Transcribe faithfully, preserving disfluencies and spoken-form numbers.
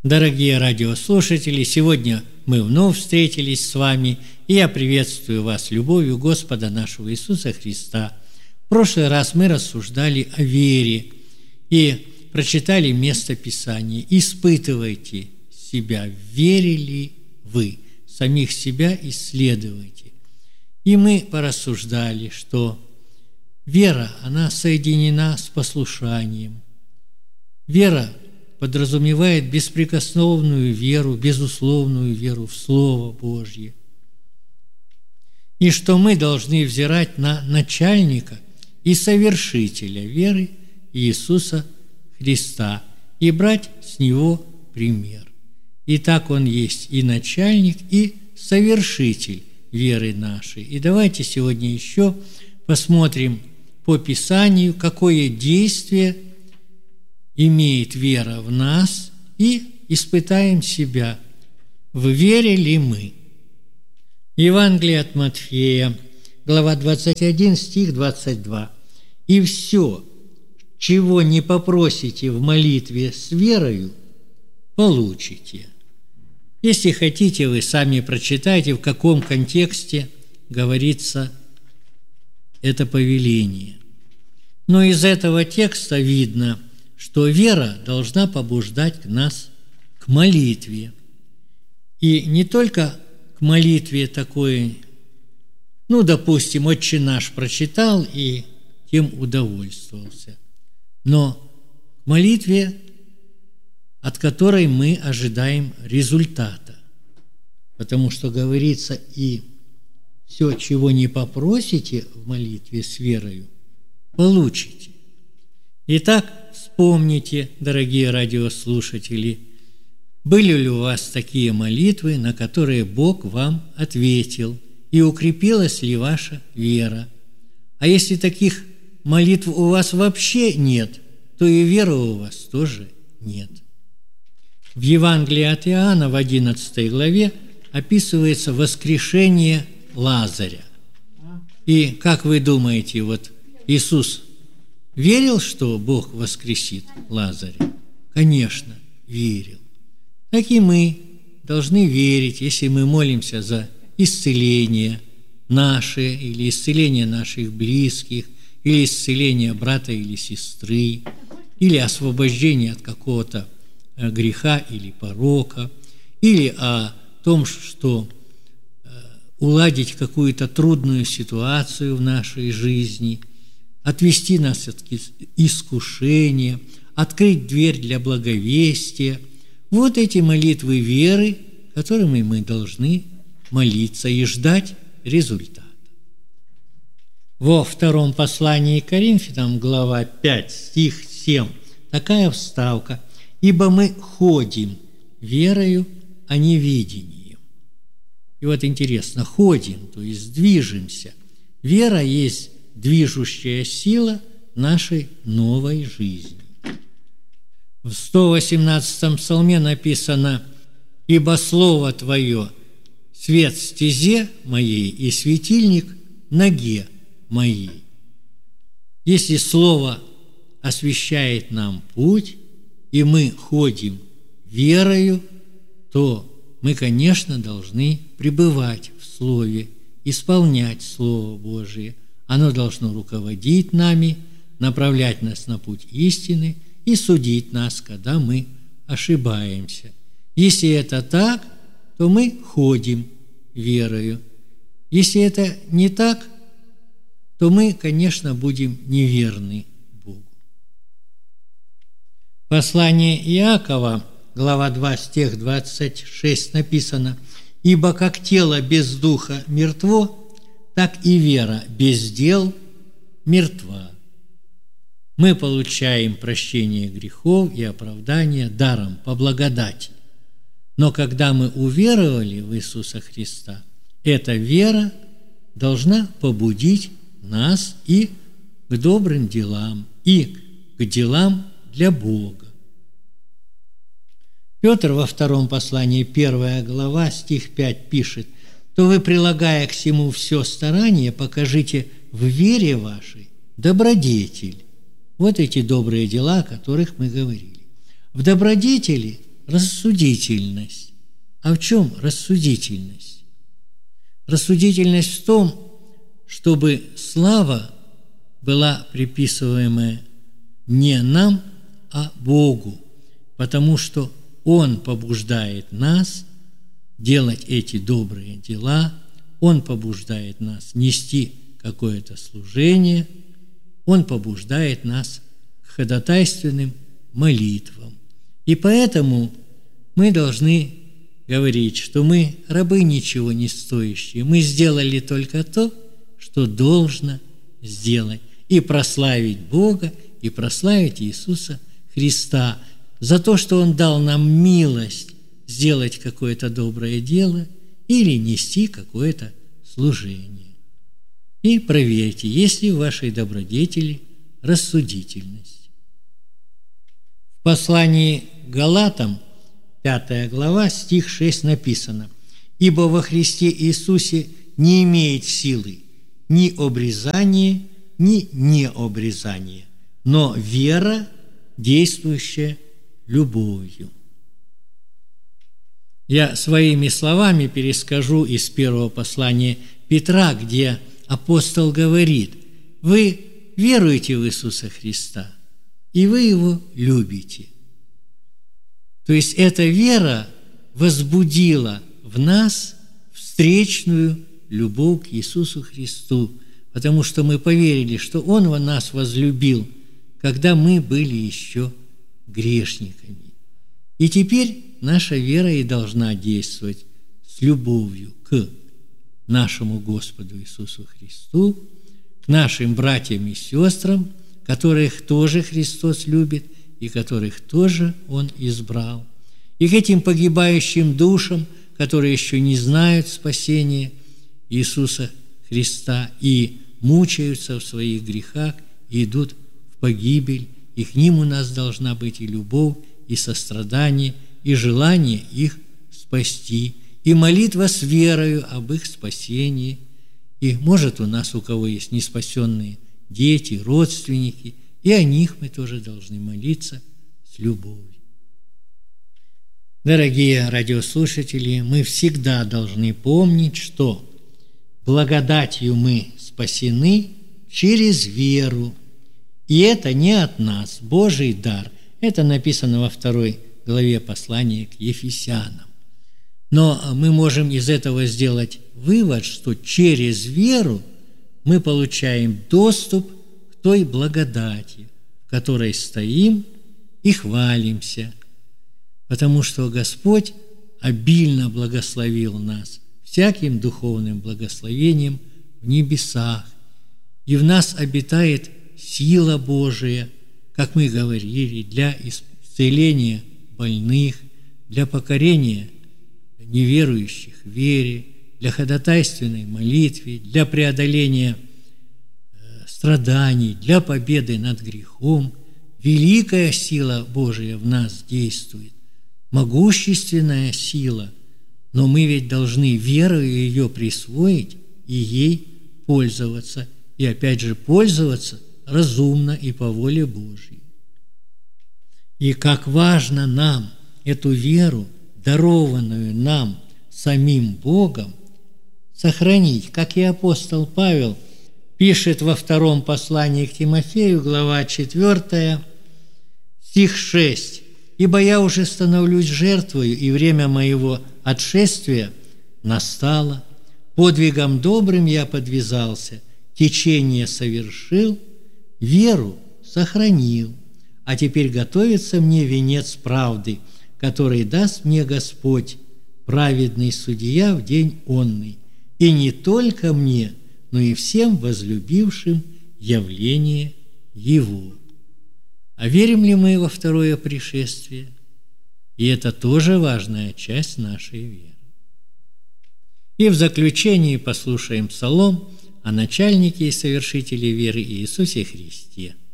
Дорогие радиослушатели, сегодня мы вновь встретились с вами, и я приветствую вас любовью Господа нашего Иисуса Христа. В прошлый раз мы рассуждали о вере и прочитали место Писания. «Испытывайте себя, верили вы, самих себя исследуйте». И мы порассуждали, что вера, она соединена с послушанием. Вера подразумевает беспрекословную веру, безусловную веру в Слово Божье. И что мы должны взирать на начальника и совершителя веры Иисуса Христа и брать с Него пример. Итак, Он есть и начальник, и совершитель веры нашей. И давайте сегодня еще посмотрим по Писанию, какое действие имеет вера в нас, и испытаем себя, в вере ли мы. Евангелие от Матфея, глава двадцать один, стих двадцать два. «И все, чего не попросите в молитве с верою, получите». Если хотите, вы сами прочитайте, в каком контексте говорится это повеление. Но из этого текста видно, что вера должна побуждать нас к молитве. И не только к молитве такой, ну, допустим, «Отче наш» прочитал и тем удовольствовался, но к молитве, от которой мы ожидаем результата. Потому что говорится, и все, чего не попросите в молитве с верою, получите. Итак, вспомните, дорогие радиослушатели, были ли у вас такие молитвы, на которые Бог вам ответил, и укрепилась ли ваша вера? А если таких молитв у вас вообще нет, то и веры у вас тоже нет. В Евангелии от Иоанна в одиннадцатой главе описывается воскрешение Лазаря. И как вы думаете, вот Иисус верил, что Бог воскресит Лазаря? Конечно, верил. Так и мы должны верить, если мы молимся за исцеление наше, или исцеление наших близких, или исцеление брата или сестры, или освобождение от какого-то греха или порока, или о том, что уладить какую-то трудную ситуацию в нашей жизни, отвести нас от искушения, открыть дверь для благовестия. Вот эти молитвы веры, которыми мы должны молиться и ждать результата. Во втором послании к Коринфянам, глава пять, стих семь, такая вставка: «Ибо мы ходим верою, а не видением». И вот интересно, ходим, то есть движемся. Вера есть движущая сила нашей новой жизни. В сто восемнадцатом псалме написано: «Ибо слово Твое – свет стезе моей и светильник ноге моей». Если слово освещает нам путь, и мы ходим верою, то мы, конечно, должны пребывать в Слове, исполнять Слово Божие. Оно должно руководить нами, направлять нас на путь истины и судить нас, когда мы ошибаемся. Если это так, то мы ходим верою. Если это не так, то мы, конечно, будем неверны Богу. Послание Иакова, глава два, стих двадцать шесть, написано: «Ибо как тело без духа мертво, так и вера без дел мертва». Мы получаем прощение грехов и оправдание даром по благодати. Но когда мы уверовали в Иисуса Христа, эта вера должна побудить нас и к добрым делам, и к делам для Бога. Петр во втором послании, первая глава, стих пять, пишет: «То вы, прилагая к сему все старание, покажите в вере вашей добродетель». Вот эти добрые дела, о которых мы говорили. В добродетели рассудительность. А в чем рассудительность? Рассудительность в том, чтобы слава была приписываемая не нам, а Богу, потому что Он побуждает нас делать эти добрые дела, Он побуждает нас нести какое-то служение, Он побуждает нас к ходатайственным молитвам. И поэтому мы должны говорить, что мы рабы ничего не стоящие, мы сделали только то, что должно сделать, и прославить Бога, и прославить Иисуса Христа за то, что Он дал нам милость сделать какое-то доброе дело или нести какое-то служение. И проверьте, есть ли в вашей добродетели рассудительность. В послании к Галатам, пятая глава, стих шесть написано: «Ибо во Христе Иисусе не имеет силы ни обрезание, ни необрезание, но вера, действующая любовью». Я своими словами перескажу из первого послания Петра, где апостол говорит: «Вы веруете в Иисуса Христа, и вы Его любите». То есть эта вера возбудила в нас встречную любовь к Иисусу Христу, потому что мы поверили, что Он нас возлюбил, когда мы были еще грешниками. И теперь наша вера и должна действовать с любовью к нашему Господу Иисусу Христу, к нашим братьям и сестрам, которых тоже Христос любит и которых тоже Он избрал, и к этим погибающим душам, которые еще не знают спасения Иисуса Христа и мучаются в своих грехах и идут в погибель, и к ним у нас должна быть и любовь, и сострадание, и желание их спасти, и молитва с верою об их спасении. И, может, у нас, у кого есть неспасенные дети, родственники, и о них мы тоже должны молиться с любовью. Дорогие радиослушатели, мы всегда должны помнить, что благодатью мы спасены через веру. И это не от нас, Божий дар. Это написано во второй главе послания к Ефесянам. Но мы можем из этого сделать вывод, что через веру мы получаем доступ к той благодати, в которой стоим и хвалимся, потому что Господь обильно благословил нас всяким духовным благословением в небесах, и в нас обитает сила Божия, как мы говорили, для исцеления больных, для покорения неверующих вере, для ходатайственной молитвы, для преодоления страданий, для победы над грехом. Великая сила Божия в нас действует, могущественная сила, но мы ведь должны верою ее присвоить и ей пользоваться, и опять же пользоваться разумно и по воле Божьей. И как важно нам эту веру, дарованную нам самим Богом, сохранить, как и апостол Павел пишет во втором послании к Тимофею, глава четвёртая, стих шесть: «Ибо я уже становлюсь жертвою, и время моего отшествия настало. Подвигом добрым я подвязался, течение совершил, веру сохранил. А теперь готовится мне венец правды, который даст мне Господь, праведный судья в день онный, и не только мне, но и всем возлюбившим явление Его». А верим ли мы во второе пришествие? И это тоже важная часть нашей веры. И в заключении послушаем псалом о начальнике и совершителе веры Иисусе Христе.